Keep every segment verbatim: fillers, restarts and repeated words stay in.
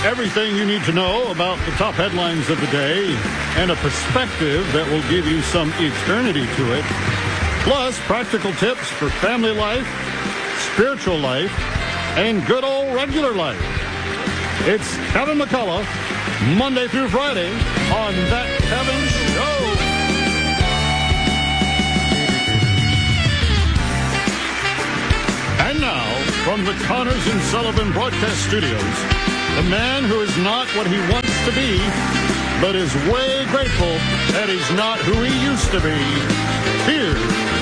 Everything you need to know about the top headlines of the day and a perspective that will give you some eternity to it. Plus, practical tips for family life, spiritual life, and good old regular life. It's Kevin McCullough, Monday through Friday on That Kevin Show. And now, from the Connors and Sullivan Broadcast Studios, the man who is not what he wants to be, but is way grateful that he's not who he used to be. Here's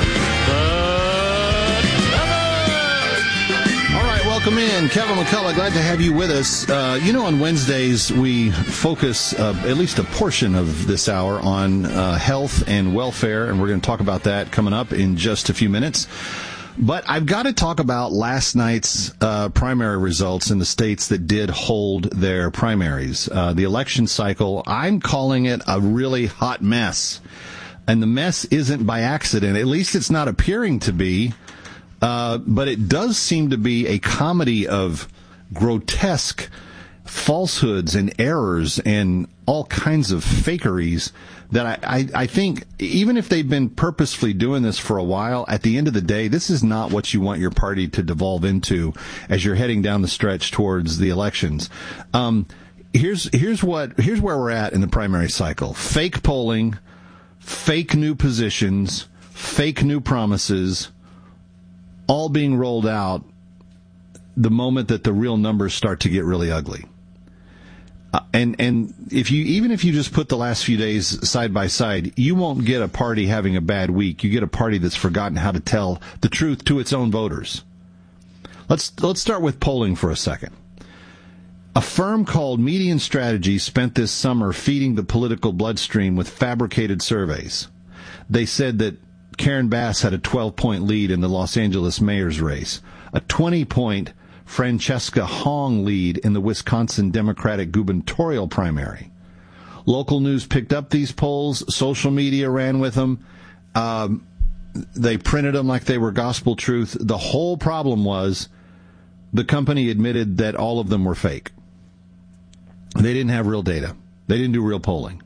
the Kevin! All right, welcome in. Kevin McCullough, glad to have you with us. Uh, you know, on Wednesdays, we focus uh, at least a portion of this hour on uh, health and welfare, and we're going to talk about that coming up in just a few minutes. But I've got to talk about last night's uh, primary results in the states that did hold their primaries. Uh, the election cycle, I'm calling it a really hot mess. And the mess isn't by accident. At least it's not appearing to be. Uh, but it does seem to be a comedy of grotesque falsehoods and errors and all kinds of fakeries that I, I, I think even if they've been purposefully doing this for a while, at the end of the day, this is not what you want your party to devolve into as you're heading down the stretch towards the elections. Um, here's, here's what, here's where we're at in the primary cycle. Fake polling, fake new positions, fake new promises, all being rolled out the moment that the real numbers start to get really ugly. Uh, and and if you even if you just put the last few days side by side, you won't get a party having a bad week. You get a party that's forgotten how to tell the truth to its own voters. Let's let's start with polling for a second. A firm called Median Strategy spent this summer feeding the political bloodstream with fabricated surveys. They said that Karen Bass had a twelve-point lead in the Los Angeles mayor's race, a twenty-point Francesca Hong lead in the Wisconsin Democratic gubernatorial primary. Local news picked up these polls. Social media ran with them. Um, they printed them like they were gospel truth. The whole problem was the company admitted that all of them were fake. They didn't have real data. They didn't do real polling.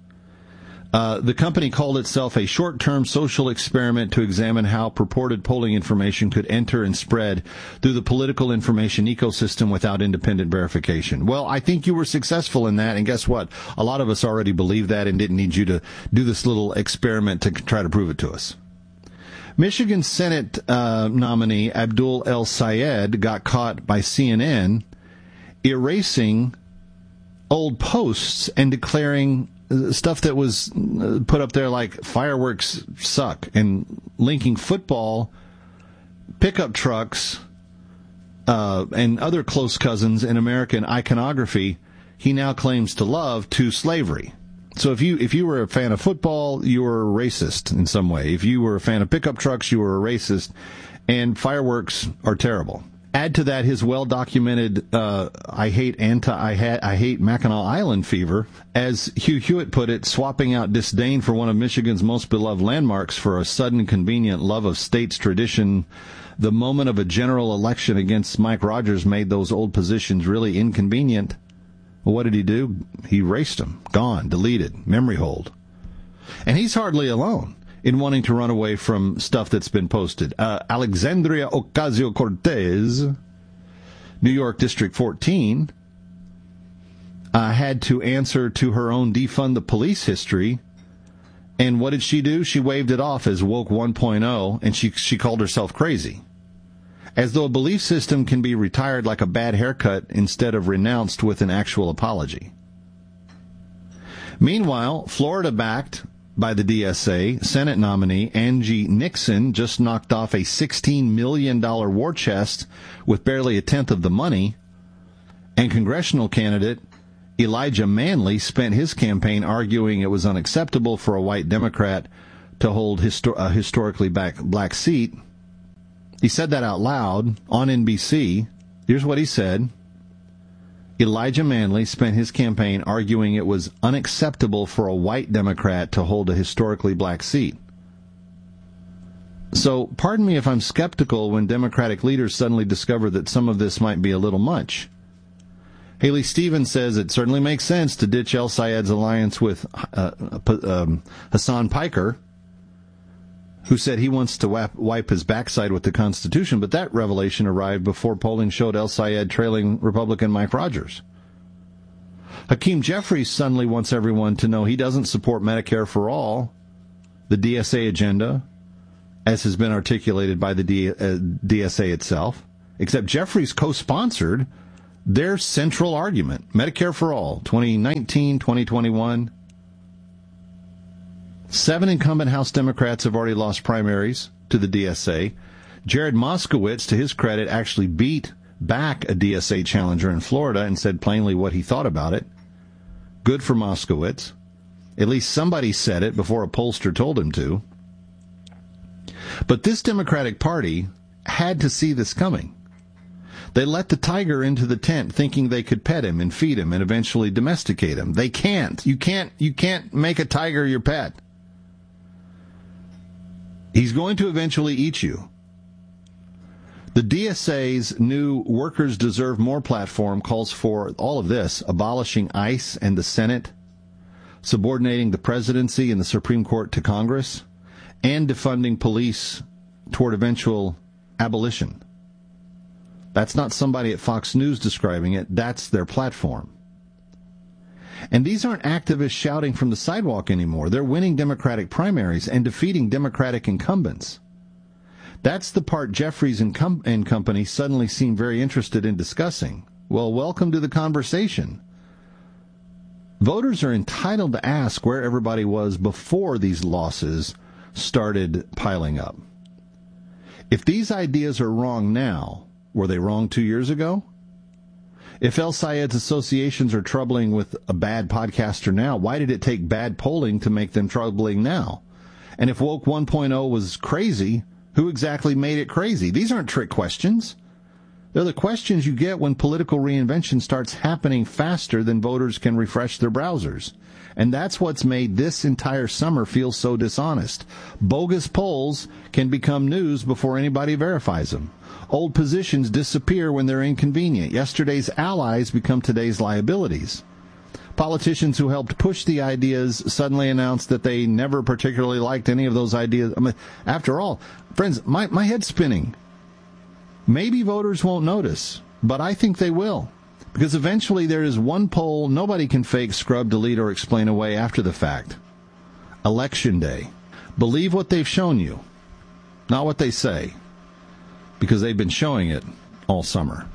Uh, the company called itself a short-term social experiment to examine how purported polling information could enter and spread through the political information ecosystem without independent verification. Well, I think you were successful in that, and guess what? A lot of us already believe that and didn't need you to do this little experiment to try to prove it to us. Michigan Senate uh, nominee Abdul El Sayed got caught by C N N erasing old posts and declaring stuff that was put up there like fireworks suck and linking football, pickup trucks, uh, and other close cousins in American iconography he now claims to love to slavery. So if you if you were a fan of football, you were a racist in some way. If you were a fan of pickup trucks, you were a racist. And fireworks are terrible. Add to that his well-documented uh, I hate anti I, ha- I hate Mackinac Island fever, as Hugh Hewitt put it, swapping out disdain for one of Michigan's most beloved landmarks for a sudden convenient love of state's tradition. The moment of a general election against Mike Rogers made those old positions really inconvenient. Well, what did he do? He erased them. Gone. Deleted. Memory hold. And he's hardly alone in wanting to run away from stuff that's been posted. Uh, Alexandria Ocasio-Cortez, New York District fourteen, uh, had to answer to her own defund the police history. And what did she do? She waved it off as woke one point oh, and she she called herself crazy. As though a belief system can be retired like a bad haircut instead of renounced with an actual apology. Meanwhile, Florida-backed by the D S A, Senate nominee Angie Nixon just knocked off a sixteen million dollars war chest with barely a tenth of the money, and congressional candidate Elijah Manley spent his campaign arguing it was unacceptable for a white Democrat to hold histor- a historically back black seat. He said that out loud on N B C. Here's what he said. Elijah Manley spent his campaign arguing it was unacceptable for a white Democrat to hold a historically black seat. So, pardon me if I'm skeptical when Democratic leaders suddenly discover that some of this might be a little much. Haley Stevens says it certainly makes sense to ditch El Sayed's alliance with uh, um, Hassan Piker, who said he wants to wap, wipe his backside with the Constitution, but that revelation arrived before polling showed El Sayed trailing Republican Mike Rogers. Hakeem Jeffries suddenly wants everyone to know he doesn't support Medicare for all, the D S A agenda, as has been articulated by the D, uh, D S A itself, except Jeffries co-sponsored their central argument, Medicare for all, twenty nineteen, twenty twenty-one. Seven incumbent House Democrats have already lost primaries to the D S A. Jared Moskowitz, to his credit, actually beat back a D S A challenger in Florida and said plainly what he thought about it. Good for Moskowitz. At least somebody said it before a pollster told him to. But this Democratic Party had to see this coming. They let the tiger into the tent thinking they could pet him and feed him and eventually domesticate him. They can't. You can't, you can't make a tiger your pet. He's going to eventually eat you. The D S A's new Workers Deserve More platform calls for all of this: abolishing ICE and the Senate, subordinating the presidency and the Supreme Court to Congress, and defunding police toward eventual abolition. That's not somebody at Fox News describing it. That's their platform. And these aren't activists shouting from the sidewalk anymore. They're winning Democratic primaries and defeating Democratic incumbents. That's the part Jeffries and, com- and company suddenly seem very interested in discussing. Well, welcome to the conversation. Voters are entitled to ask where everybody was before these losses started piling up. If these ideas are wrong now, were they wrong two years ago? If El Sayed's associations are troubling with a bad podcaster now, why did it take bad polling to make them troubling now? And if Woke one point oh was crazy, who exactly made it crazy? These aren't trick questions. They're the questions you get when political reinvention starts happening faster than voters can refresh their browsers. And that's what's made this entire summer feel so dishonest. Bogus polls can become news before anybody verifies them. Old positions disappear when they're inconvenient. Yesterday's allies become today's liabilities. Politicians who helped push the ideas suddenly announced that they never particularly liked any of those ideas. I mean, after all, friends, my, my head's spinning. Maybe voters won't notice, but I think they will. Because eventually there is one poll nobody can fake, scrub, delete, or explain away after the fact. Election day. Believe what they've shown you, not what they say, because they've been showing it all summer.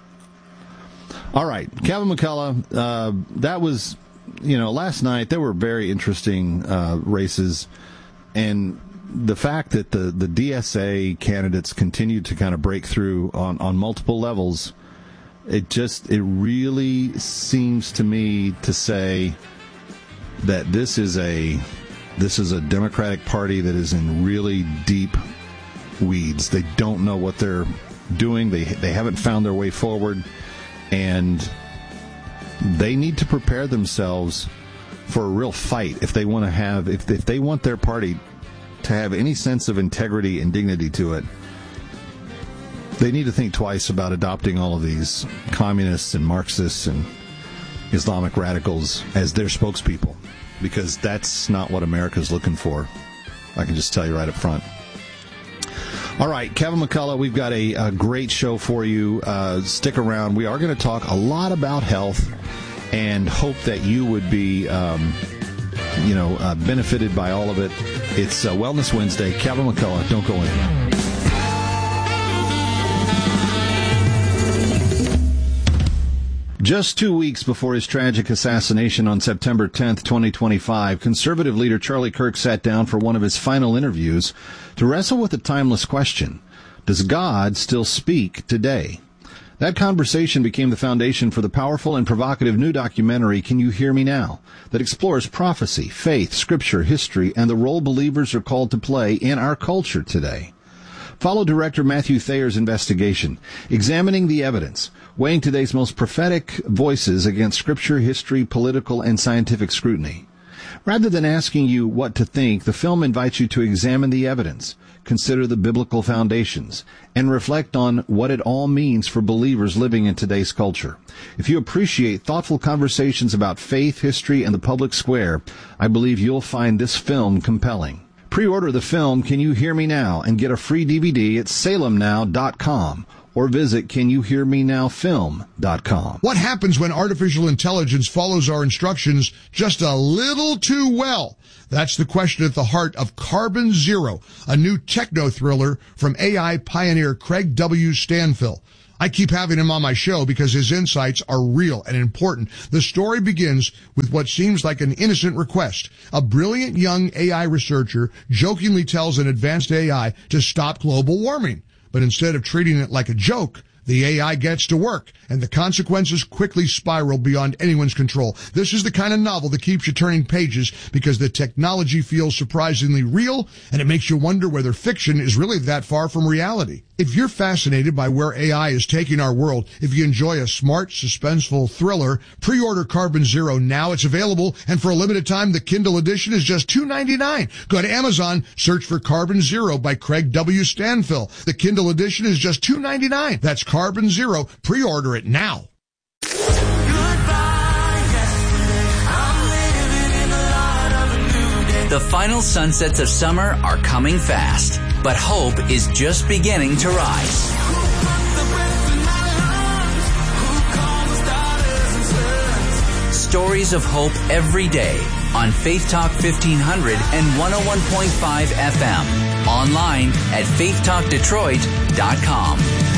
All right, Kevin McCullough, uh, that was, you know, last night there were very interesting uh, races, and the fact that the, the D S A candidates continued to kind of break through on, on multiple levels, it just, it really seems to me to say that this is a, this is a Democratic Party that is in really deep weeds. They don't know what they're doing. They they haven't found their way forward, and they need to prepare themselves for a real fight if they want to have if if they want their party to have any sense of integrity and dignity to it. They need to think twice about adopting all of these communists and Marxists and Islamic radicals as their spokespeople, because that's not what America's looking for. I can just tell you right up front. All right, Kevin McCullough, we've got a, a great show for you. Uh, stick around. We are going to talk a lot about health and hope that you would be, um, you know, uh, benefited by all of it. It's uh, Wellness Wednesday. Kevin McCullough, don't go anywhere. Just two weeks before his tragic assassination on September tenth, twenty twenty-five, conservative leader Charlie Kirk sat down for one of his final interviews to wrestle with a timeless question: does God still speak today? That conversation became the foundation for the powerful and provocative new documentary, Can You Hear Me Now?, that explores prophecy, faith, scripture, history, and the role believers are called to play in our culture today. Follow director Matthew Thayer's investigation, examining the evidence, weighing today's most prophetic voices against scripture, history, political, and scientific scrutiny. Rather than asking you what to think, the film invites you to examine the evidence, consider the biblical foundations, and reflect on what it all means for believers living in today's culture. If you appreciate thoughtful conversations about faith, history, and the public square, I believe you'll find this film compelling. Pre-order the film Can You Hear Me Now and get a free D V D at salem now dot com or visit can you hear me now film dot com. What happens when artificial intelligence follows our instructions just a little too well? That's the question at the heart of Carbon Zero, a new techno thriller from A I pioneer Craig W. Stanfill. I keep having him on my show because his insights are real and important. The story begins with what seems like an innocent request. A brilliant young A I researcher jokingly tells an advanced A I to stop global warming. But instead of treating it like a joke, the A I gets to work, and the consequences quickly spiral beyond anyone's control. This is the kind of novel that keeps you turning pages because the technology feels surprisingly real, and it makes you wonder whether fiction is really that far from reality. If you're fascinated by where A I is taking our world, if you enjoy a smart, suspenseful thriller, pre-order Carbon Zero now. It's available, and for a limited time, the Kindle edition is just two ninety-nine. Go to Amazon, search for Carbon Zero by Craig W. Stanfill. The Kindle edition is just two ninety-nine. That's Carbon Zero. Pre-order it now. The final sunsets of summer are coming fast, but hope is just beginning to rise. Stories of hope every day on Faith Talk fifteen hundred and one oh one point five F M. Online at faith talk detroit dot com.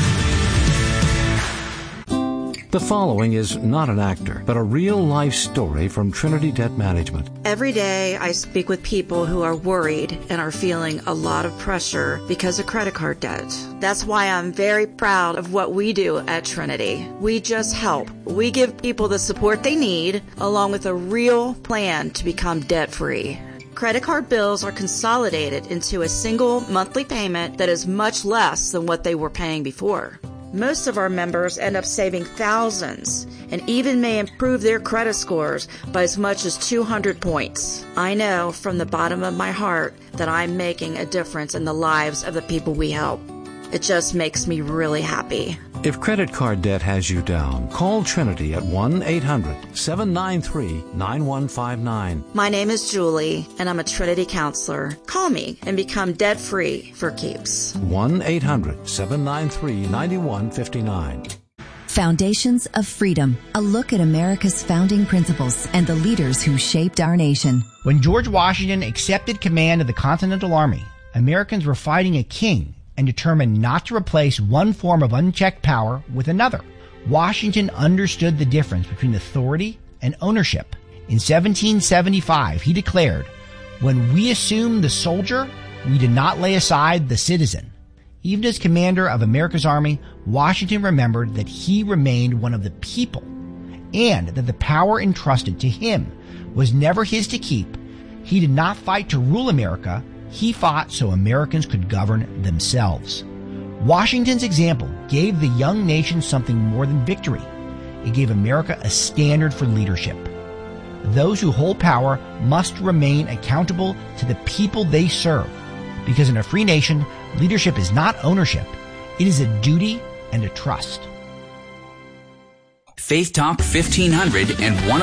The following is not an actor, but a real-life story from Trinity Debt Management. Every day I speak with people who are worried and are feeling a lot of pressure because of credit card debt. That's why I'm very proud of what we do at Trinity. We just help. We give people the support they need, along with a real plan to become debt-free. Credit card bills are consolidated into a single monthly payment that is much less than what they were paying before. Most of our members end up saving thousands and even may improve their credit scores by as much as two hundred points. I know from the bottom of my heart that I'm making a difference in the lives of the people we help. It just makes me really happy. If credit card debt has you down, call Trinity at one eight hundred seven nine three nine one five nine. My name is Julie, and I'm a Trinity counselor. Call me and become debt-free for keeps. one eight hundred seven nine three nine one five nine. Foundations of Freedom, a look at America's founding principles and the leaders who shaped our nation. When George Washington accepted command of the Continental Army, Americans were fighting a king and determined not to replace one form of unchecked power with another. Washington understood the difference between authority and ownership. In seventeen seventy-five, he declared, "When we assume the soldier, we did not lay aside the citizen." Even as commander of America's army, Washington remembered that he remained one of the people and that the power entrusted to him was never his to keep. He did not fight to rule America. He fought so Americans could govern themselves. Washington's example gave the young nation something more than victory. It gave America a standard for leadership. Those who hold power must remain accountable to the people they serve, because in a free nation, leadership is not ownership. It is a duty and a trust. Faith Talk fifteen hundred and one